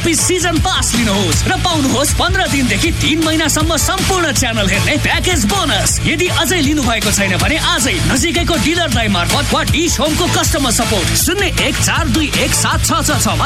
Rupees season pass लिनुहोस् र पाउनुहोस् 15 दिनदेखि 3 महिनासम्म सम्पूर्ण च्यानल हेर्ने प्याकेज बोनस। यदि अझै लिनु भएको छैन भने आजै नजिकैको डिलरलाई मार्फत वा डिश होमको कस्टमर सपोर्ट 01421766 मा